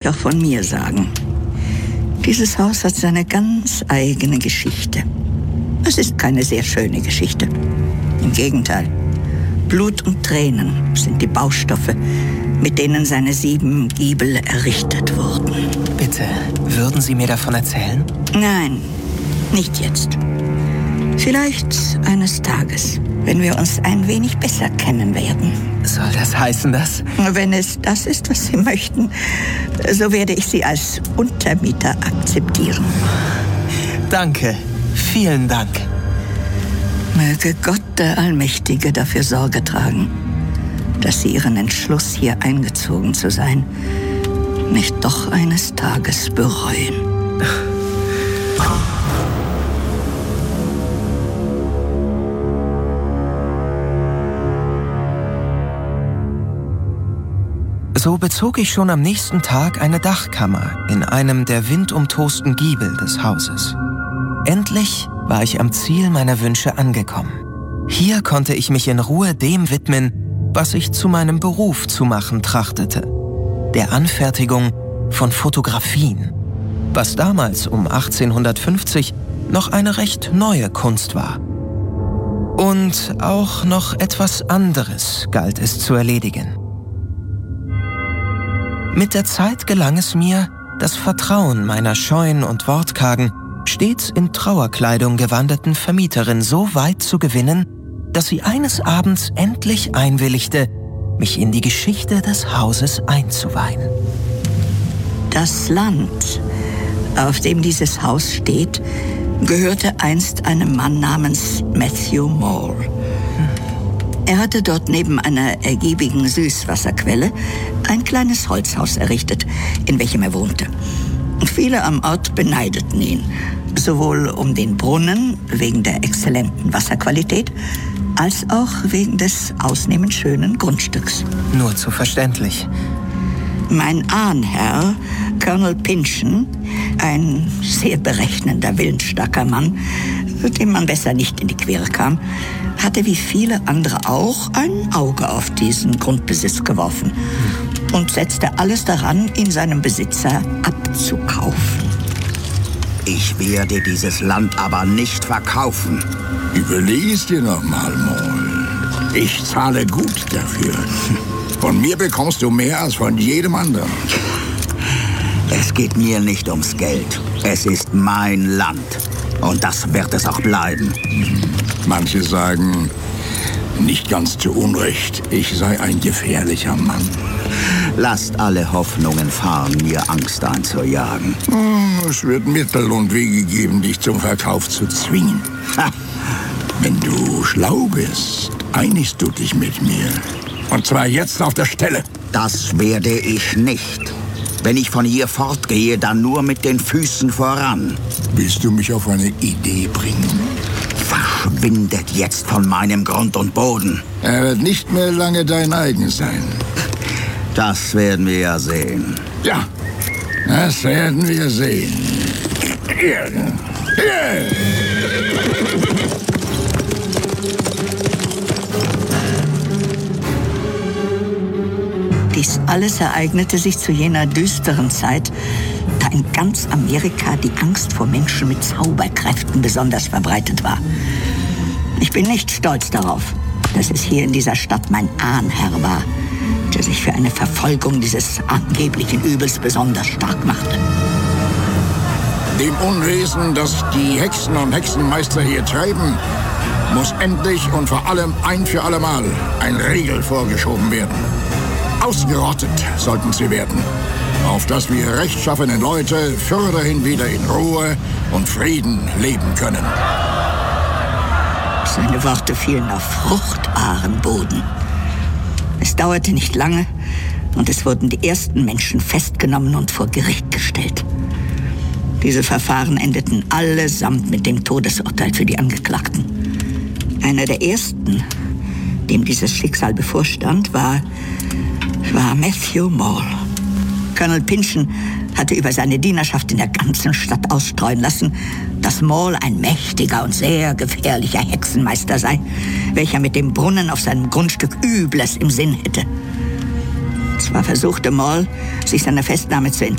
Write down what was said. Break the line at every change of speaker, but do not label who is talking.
auch von mir sagen. Dieses Haus hat seine ganz eigene Geschichte. Es ist keine sehr schöne Geschichte. Im Gegenteil. Blut und Tränen sind die Baustoffe, mit denen seine 7 Giebel errichtet wurden.
Bitte, würden Sie mir davon erzählen?
Nein, nicht jetzt. Vielleicht eines Tages, wenn wir uns ein wenig besser kennen werden.
Soll das heißen, dass...
Wenn es das ist, was Sie möchten, so werde ich Sie als Untermieter akzeptieren.
Danke, vielen Dank.
Möge Gott der Allmächtige dafür Sorge tragen, dass Sie Ihren Entschluss, hier eingezogen zu sein, nicht doch eines Tages bereuen.
So bezog ich schon am nächsten Tag eine Dachkammer in einem der windumtosten Giebel des Hauses. Endlich war ich am Ziel meiner Wünsche angekommen. Hier konnte ich mich in Ruhe dem widmen, was ich zu meinem Beruf zu machen trachtete: der Anfertigung von Fotografien, was damals um 1850 noch eine recht neue Kunst war. Und auch noch etwas anderes galt es zu erledigen. Mit der Zeit gelang es mir, das Vertrauen meiner scheuen und wortkargen, stets in Trauerkleidung gewandeten Vermieterin so weit zu gewinnen, dass sie eines Abends endlich einwilligte, mich in die Geschichte des Hauses einzuweihen.
Das Land, auf dem dieses Haus steht, gehörte einst einem Mann namens Matthew Mole. Er hatte dort neben einer ergiebigen Süßwasserquelle ein kleines Holzhaus errichtet, in welchem er wohnte. Viele am Ort beneideten ihn, sowohl um den Brunnen wegen der exzellenten Wasserqualität, als auch wegen des ausnehmend schönen Grundstücks.
Nur zu verständlich.
Mein Ahnherr, Colonel Pynchon, ein sehr berechnender, willensstarker Mann, dem man besser nicht in die Quere kam, hatte wie viele andere auch ein Auge auf diesen Grundbesitz geworfen und setzte alles daran, ihn seinem Besitzer abzukaufen.
Ich werde dieses Land aber nicht verkaufen.
Überleg es dir noch mal, Mole. Ich zahle gut dafür. Von mir bekommst du mehr als von jedem anderen.
Es geht mir nicht ums Geld. Es ist mein Land. Und das wird es auch bleiben.
Manche sagen, nicht ganz zu Unrecht, ich sei ein gefährlicher Mann.
Lasst alle Hoffnungen fahren, mir Angst einzujagen.
Es wird Mittel und Wege geben, dich zum Verkauf zu zwingen.
Ha.
Wenn du schlau bist, einigst du dich mit mir. Und zwar jetzt auf der Stelle.
Das werde ich nicht. Wenn ich von hier fortgehe, dann nur mit den Füßen voran.
Willst du mich auf eine Idee bringen?
Verschwindet jetzt von meinem Grund und Boden.
Er wird nicht mehr lange dein eigen sein.
Das werden wir ja sehen.
Ja, das werden wir sehen.
Dies alles ereignete sich zu jener düsteren Zeit, da in ganz Amerika die Angst vor Menschen mit Zauberkräften besonders verbreitet war. Ich bin nicht stolz darauf, dass es hier in dieser Stadt mein Ahnherr war, der sich für eine Verfolgung dieses angeblichen Übels besonders stark machte.
Dem Unwesen, das die Hexen und Hexenmeister hier treiben, muss endlich und vor allem ein für allemal ein Riegel vorgeschoben werden. Ausgerottet sollten sie werden, auf dass wir rechtschaffenen Leute fürderhin wieder in Ruhe und Frieden leben können.
Seine Worte fielen auf fruchtbaren Boden. Es dauerte nicht lange und es wurden die ersten Menschen festgenommen und vor Gericht gestellt. Diese Verfahren endeten allesamt mit dem Todesurteil für die Angeklagten. Einer der ersten, dem dieses Schicksal bevorstand, war Matthew Mole. Colonel Pynchon hatte über seine Dienerschaft in der ganzen Stadt ausstreuen lassen, dass Mole ein mächtiger und sehr gefährlicher Hexenmeister sei, welcher mit dem Brunnen auf seinem Grundstück Übles im Sinn hätte. Zwar versuchte Mole, sich seiner Festnahme zu